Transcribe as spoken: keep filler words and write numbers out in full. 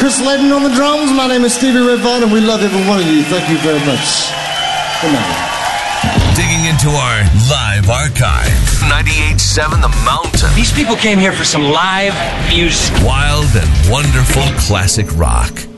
Chris Ledden on the drums. My name is Stevie Ray Vaughan, and we love every one of you. Thank you very much. Good night. Digging into our live archive. ninety-eight point seven The Mountain. These people came here for some live music. Wild and wonderful classic rock.